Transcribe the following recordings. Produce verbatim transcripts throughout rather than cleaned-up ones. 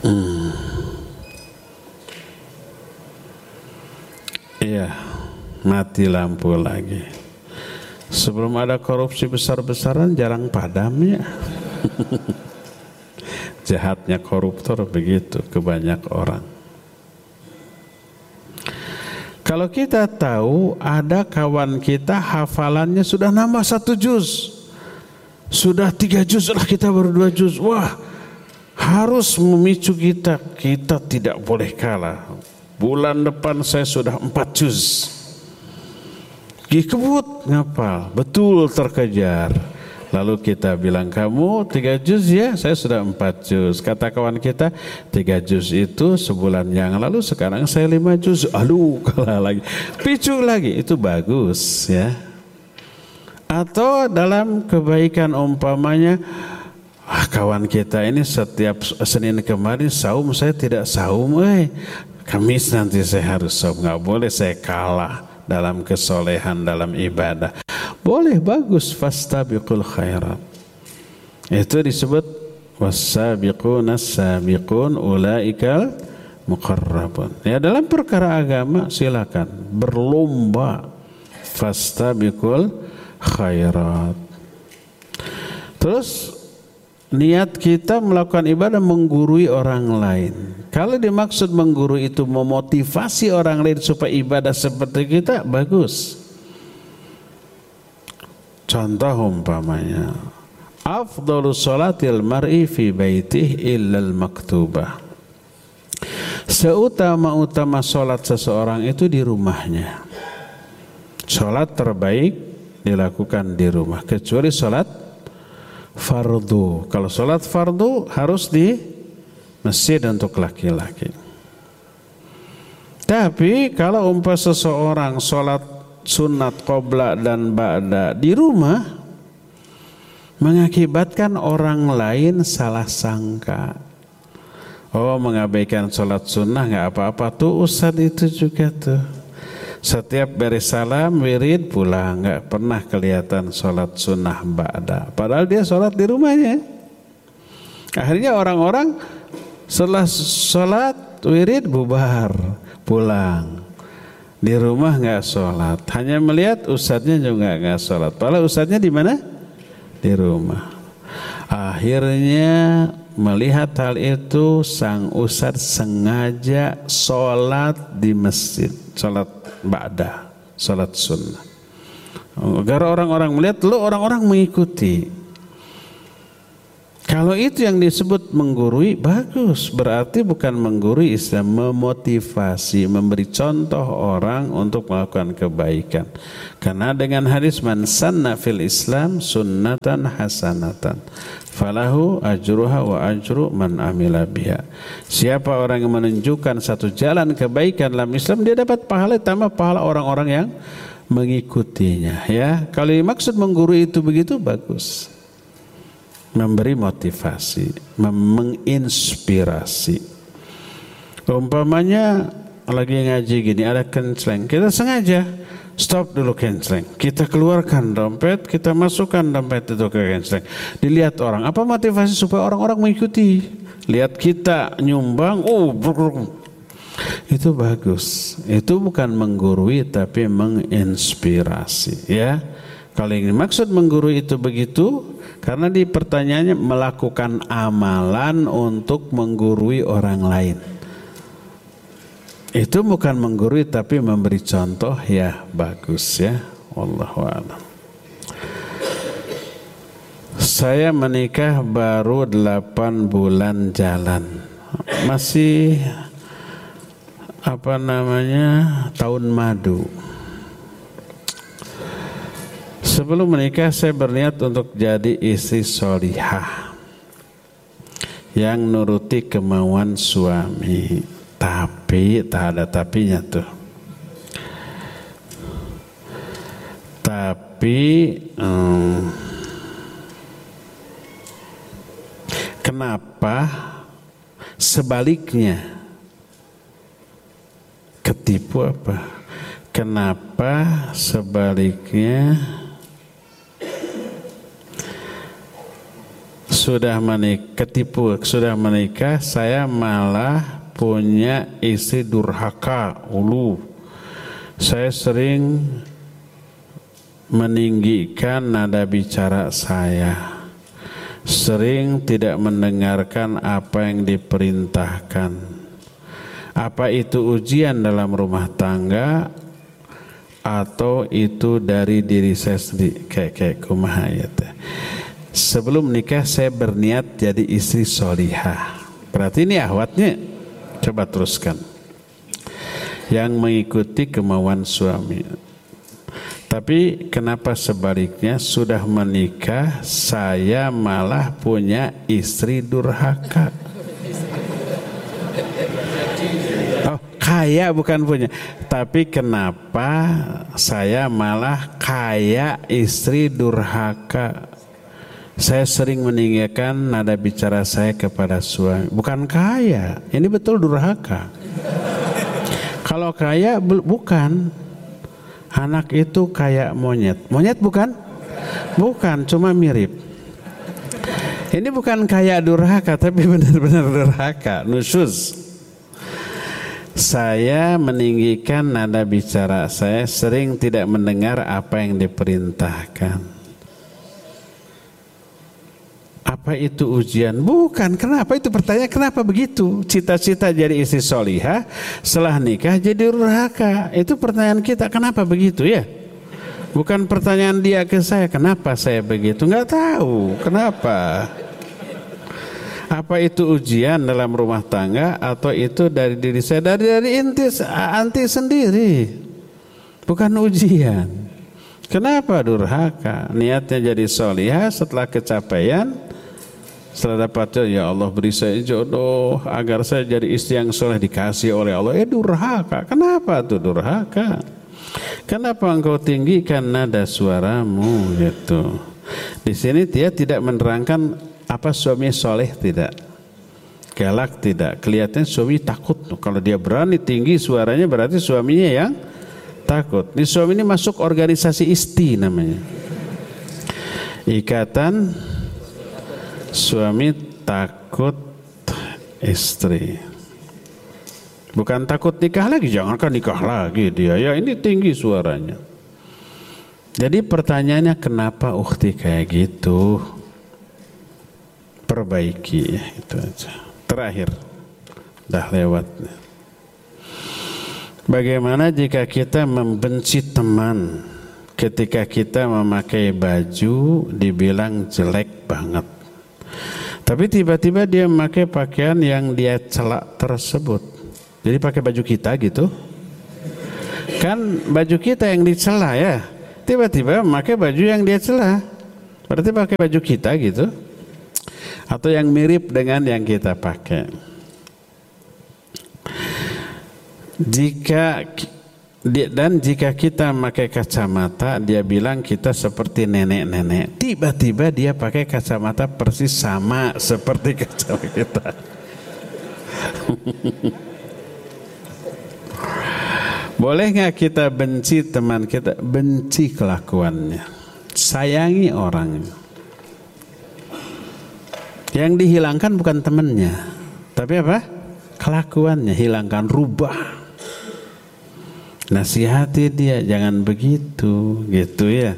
Hmm. Iya, mati lampu lagi. Sebelum ada korupsi besar-besaran jarang padam ya. Jahatnya koruptor begitu ke banyak orang. Kalau kita tahu ada kawan kita hafalannya sudah nambah satu juz, sudah tiga juz lah, kita baru dua juz. Wah, harus memicu kita, kita tidak boleh kalah. Bulan depan saya sudah empat juz. Gih kebut ngapal, betul terkejar. Lalu kita bilang, kamu tiga juz ya, saya sudah empat juz. Kata kawan kita, tiga juz itu sebulan yang lalu, sekarang saya lima juz. Aduh, kalah lagi. Picu lagi, itu bagus ya. Atau dalam kebaikan umpamanya, ah, kawan kita ini setiap Senin kemarin saum, saya tidak saum. Eh, Kamis nanti saya harus saum. Nggak boleh saya kalah dalam kesolehan, dalam ibadah. Boleh, bagus. Fastabiqul khairat. Itu disebut wassabiquna sabiqun ulaikal muqarrabun. Ya, dalam perkara agama silakan berlomba. Fastabiqul khairat. Terus niat kita melakukan ibadah menggurui orang lain. Kalau dimaksud menggurui itu memotivasi orang lain supaya ibadah seperti kita, bagus. Contoh umpamanya, afdhalus salatil mar'i fi baitih illal maktubah. Seutama-utama salat seseorang itu di rumahnya. Salat terbaik dilakukan di rumah, kecuali salat fardu. Kalau salat fardu harus di masjid untuk laki-laki. Tapi kalau umpama seseorang salat sunat qabla dan ba'da di rumah, mengakibatkan orang lain salah sangka. Oh, mengabaikan sholat sunnah nggak apa-apa tuh ustaz itu juga tuh. Setiap beres salam wirid pulang, nggak pernah kelihatan sholat sunnah ba'da. Padahal dia sholat di rumahnya. Akhirnya orang-orang setelah sholat wirid bubar pulang. Di rumah nggak sholat, hanya melihat ustadznya juga nggak sholat. Padahal ustadznya di mana? Di rumah. Akhirnya melihat hal itu, sang ustadz sengaja sholat di masjid, sholat ba'da, sholat sunnah. Agar orang-orang melihat, lalu orang-orang mengikuti. Kalau itu yang disebut menggurui, bagus. Berarti bukan menggurui, Islam memotivasi, memberi contoh orang untuk melakukan kebaikan. Karena dengan hadis man sanna fil Islam sunnatan hasanatan falahu ajruha wa ajru man amila biha. Siapa orang yang menunjukkan satu jalan kebaikan dalam Islam, dia dapat pahala tambah pahala orang-orang yang mengikutinya. Ya, kalau maksud menggurui itu begitu, bagus. Memberi motivasi, menginspirasi. Umpamanya lagi ngaji gini, ada kenceleng, kita sengaja stop dulu kenceleng, kita keluarkan dompet, kita masukkan dompet itu ke kenceleng. Dilihat orang, apa motivasi supaya orang-orang mengikuti. Lihat kita nyumbang, oh bruk, itu bagus. Itu bukan menggurui tapi menginspirasi, ya. Kalau yang dimaksud menggurui itu begitu, karena di pertanyaannya melakukan amalan untuk menggurui orang lain. Itu bukan menggurui tapi memberi contoh, ya bagus ya. Wallahu a'lam. Saya menikah baru delapan bulan jalan. Masih apa namanya? Tahun madu. Sebelum menikah saya berniat untuk jadi istri solihah yang nuruti kemauan suami. Tapi tak ada tapinya tuh. Tapi hmm, kenapa sebaliknya? Ketipu apa? Kenapa sebaliknya sudah menikah, ketipu, sudah menikah, saya malah punya istri durhaka. Ulu, saya sering meninggikan nada bicara saya, sering tidak mendengarkan apa yang diperintahkan. Apa itu ujian dalam rumah tangga atau itu dari diri saya sendiri? Kayak kayak kumaha ya teh. Sebelum nikah saya berniat jadi istri solihah. Berarti ini ahwatnya. Coba teruskan. Yang mengikuti kemauan suami. Tapi kenapa sebaliknya sudah menikah saya malah punya istri durhaka? Oh, kaya bukan punya. Tapi kenapa saya malah kaya istri durhaka? Saya sering meninggikan nada bicara saya kepada suami. Bukan kaya, ini betul durhaka. Kalau kaya bukan. Anak itu kayak monyet. Monyet bukan? Bukan, cuma mirip. Ini bukan kayak durhaka, tapi benar-benar durhaka, nusyuz. Saya meninggikan nada bicara saya, sering tidak mendengar apa yang diperintahkan. Apa itu ujian? Bukan. Kenapa itu pertanyaan? Kenapa begitu? Cita-cita jadi istri solihah, setelah nikah jadi durhaka. Itu pertanyaan kita. Kenapa begitu ya? Bukan pertanyaan dia ke saya. Kenapa saya begitu? Nggak tahu. Kenapa? Apa itu ujian dalam rumah tangga atau itu dari diri saya? Dari dari inti anti sendiri. Bukan ujian. Kenapa durhaka? Niatnya jadi solihah, setelah kecapaian, setelah dapatnya, ya Allah beri saya jodoh agar saya jadi istri yang soleh, dikasih oleh Allah. Eh durhaka. Kenapa tuh durhaka? Kenapa engkau tinggikan nada suaramu gitu? Di sini dia tidak menerangkan apa suami soleh, tidak galak, tidak. Kelihatannya suami takut. Kalau dia berani tinggi suaranya berarti suaminya yang takut. Ini suami ini masuk organisasi I S T I namanya, Ikatan Suami Takut Istri. Bukan takut nikah lagi, jangankan nikah lagi dia. Ya ini tinggi suaranya. Jadi pertanyaannya kenapa ukhti kayak gitu? Perbaiki ya, itu aja. Terakhir, dah lewat. Bagaimana jika kita membenci teman ketika kita memakai baju dibilang jelek banget, tapi tiba-tiba dia memakai pakaian yang dia celak tersebut? Jadi pakai baju kita gitu, kan baju kita yang dicela ya, tiba-tiba memakai baju yang dia cela, berarti pakai baju kita gitu, atau yang mirip dengan yang kita pakai. Jika dan jika kita pakai kacamata, dia bilang kita seperti nenek-nenek. Tiba-tiba dia pakai kacamata persis sama seperti kacamata kita. Boleh nggak kita benci teman kita? Benci kelakuannya, sayangi orangnya. Yang dihilangkan bukan temannya, tapi apa? Kelakuannya. Hilangkan, rubah. Nasihati dia, jangan begitu, gitu ya.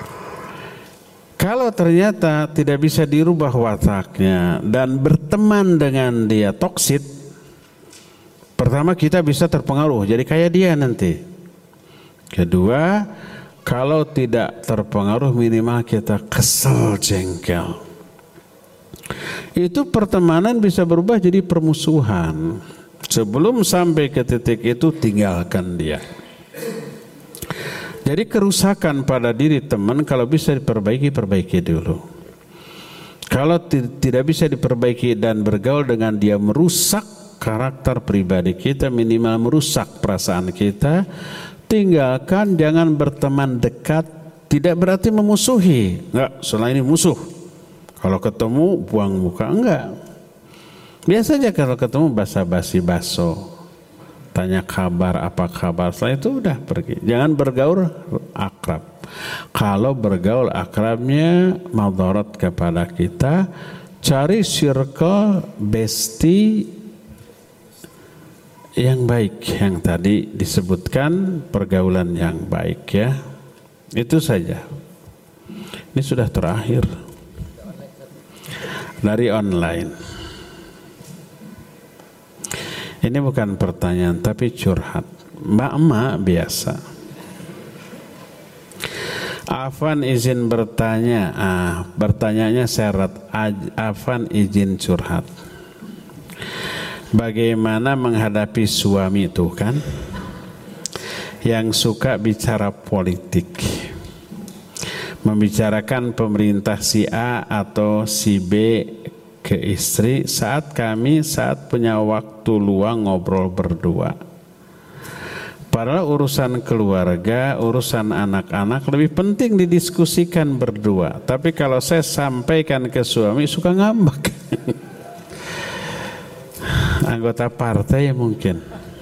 Kalau ternyata tidak bisa dirubah wataknya dan berteman dengan dia toksit, pertama kita bisa terpengaruh, jadi kayak dia nanti. Kedua, kalau tidak terpengaruh minimal kita kesel, jengkel. Itu pertemanan bisa berubah jadi permusuhan. Sebelum sampai ke titik itu, tinggalkan dia. Jadi kerusakan pada diri teman kalau bisa diperbaiki, perbaiki dulu. Kalau tidak bisa diperbaiki dan bergaul dengan dia merusak karakter pribadi kita, minimal merusak perasaan kita, tinggalkan. Jangan berteman dekat. Tidak berarti memusuhi. Enggak, selain ini musuh. Kalau ketemu buang muka, enggak. Biasa aja kalau ketemu basa-basi baso, tanya kabar, apa kabar, setelah itu udah pergi. Jangan bergaul akrab. Kalau bergaul akrabnya madarat kepada kita, cari circle bestie yang baik, yang tadi disebutkan pergaulan yang baik ya. Itu saja. Ini sudah terakhir dari online. Ini bukan pertanyaan tapi curhat. Mbak-mbak biasa. Afan izin bertanya. Ah, bertanyanya syarat. Afan izin curhat. Bagaimana menghadapi suami itu kan yang suka bicara politik, membicarakan pemerintah si A atau si B ke istri saat kami saat punya waktu luang ngobrol berdua. Padahal urusan keluarga, urusan anak-anak lebih penting didiskusikan berdua. Tapi kalau saya sampaikan ke suami suka ngambek. Anggota partai mungkin.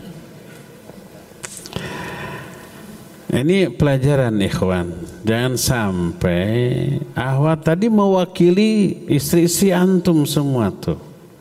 Ini pelajaran ikhwan. Jangan sampai ahwat tadi mewakili istri-istri antum semua tuh.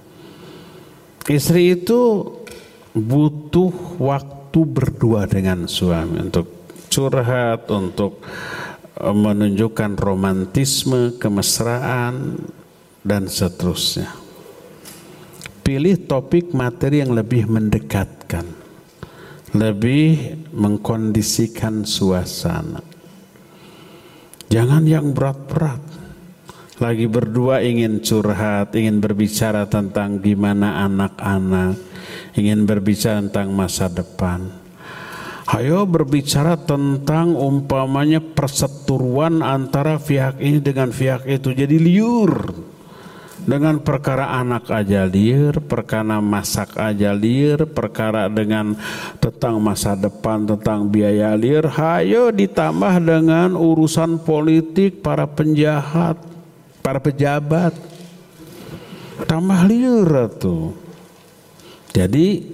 Istri itu butuh waktu berdua dengan suami untuk curhat, untuk menunjukkan romantisme, kemesraan dan seterusnya. Pilih topik materi yang lebih mendekatkan, lebih mengkondisikan suasana. Jangan yang berat-berat. Lagi berdua ingin curhat, ingin berbicara tentang gimana anak-anak, ingin berbicara tentang masa depan. Ayo berbicara tentang umpamanya perseteruan antara pihak ini dengan pihak itu, jadi liur. Dengan perkara anak aja liar, perkara masak aja liar, perkara dengan tentang masa depan, tentang biaya liar. Hayo ditambah dengan urusan politik para penjahat, para pejabat. Tambah liar tuh. Jadi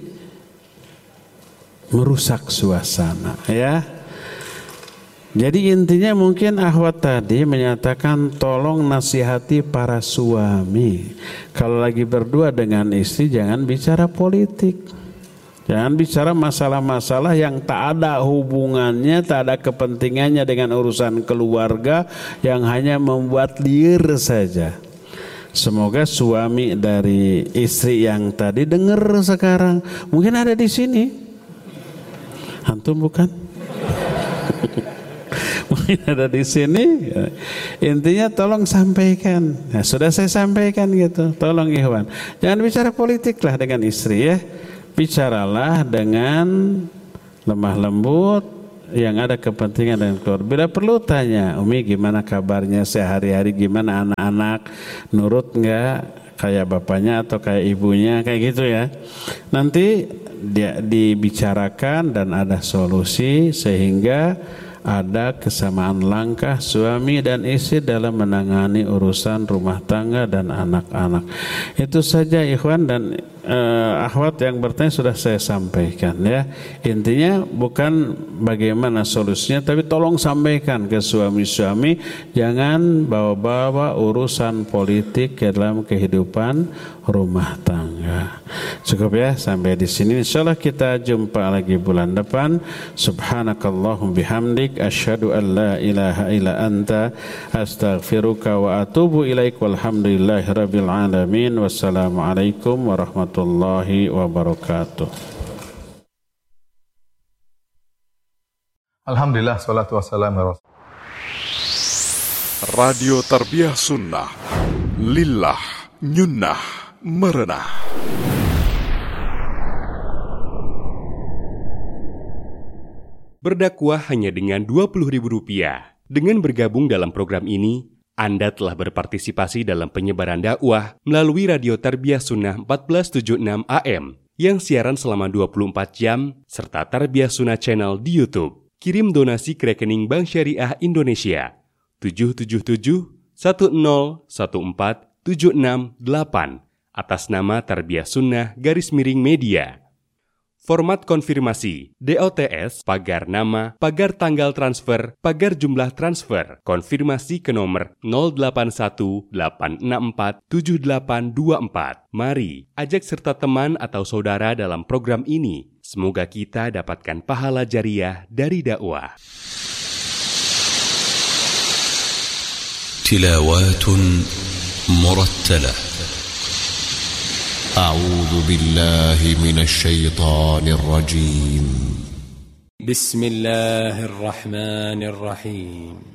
merusak suasana ya. Jadi intinya mungkin ahwat tadi menyatakan tolong nasihati para suami. Kalau lagi berdua dengan istri jangan bicara politik. Jangan bicara masalah-masalah yang tak ada hubungannya, tak ada kepentingannya dengan urusan keluarga yang hanya membuat liar saja. Semoga suami dari istri yang tadi dengar sekarang. Mungkin ada di sini. Antum bukan? Mungkin ada di sini. Intinya tolong sampaikan. Nah, sudah saya sampaikan gitu. Tolong ikhwan, jangan bicara politik lah dengan istri ya. Bicaralah dengan lemah lembut yang ada kepentingan dengan keluarga. Bila perlu tanya, Umi gimana kabarnya sehari-hari, gimana anak-anak, nurut enggak kayak bapaknya atau kayak ibunya, kayak gitu ya. Nanti dia dibicarakan dan ada solusi sehingga ada kesamaan langkah suami dan istri dalam menangani urusan rumah tangga dan anak-anak. Itu saja ikhwan dan uh, akhwat yang bertanya sudah saya sampaikan ya. Intinya bukan bagaimana solusinya, tapi tolong sampaikan ke suami-suami, jangan bawa-bawa urusan politik ke dalam kehidupan rumah tangga. Cukup ya sampai di sini. Insyaallah kita jumpa lagi bulan depan. Subhanakallahum bihamdik asyhadu an la ilaha illa anta astaghfiruka wa atubu ilaik. Walhamdulillahi rabbil alamin. Wassalamualaikum warahmatullahi wabarakatuh. Alhamdulillah, salatu wassalamu ala Rasul. Radio Tarbiyah Sunnah, lillah, nyunnah, merenah. Berdakwah hanya dengan dua puluh ribu rupiah. Dengan bergabung dalam program ini, Anda telah berpartisipasi dalam penyebaran dakwah melalui Radio Tarbiyah Sunnah empat belas tujuh puluh enam A M yang siaran selama dua puluh empat jam serta Tarbiyah Sunnah Channel di YouTube. Kirim donasi ke rekening Bank Syariah Indonesia tujuh tujuh tujuh satu nol satu empat tujuh enam delapan atas nama Tarbiyah Sunnah garis miring media. format konfirmasi, D O T S, pagar nama, pagar tanggal transfer, pagar jumlah transfer, konfirmasi ke nomor nol delapan satu delapan enam empat tujuh delapan dua empat. Mari ajak serta teman atau saudara dalam program ini. Semoga kita dapatkan pahala jariah dari dakwah. تلاوات مرتلة. أعوذ بالله من الشيطان الرجيم. بسم الله الرحمن الرحيم.